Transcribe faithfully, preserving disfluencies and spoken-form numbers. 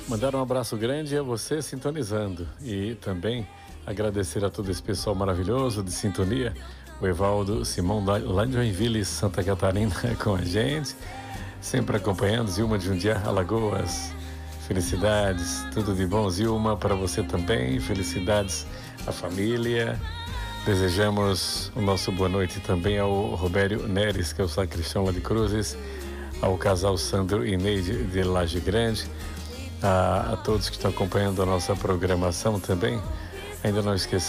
Mandar um abraço grande a você sintonizando e também agradecer a todo esse pessoal maravilhoso de sintonia, o Evaldo Simão lá de Joinville, Santa Catarina, com a gente, sempre acompanhando. Zilma de Jundiaí, Alagoas, felicidades, tudo de bom, Zilma, para você também, felicidades à família. Desejamos o nosso boa noite também ao Robério Neres, que é o sacristão lá de Cruzes, ao casal Sandro e Neide de Laje Grande, a, a todos que estão acompanhando a nossa programação também. Ainda não esqueci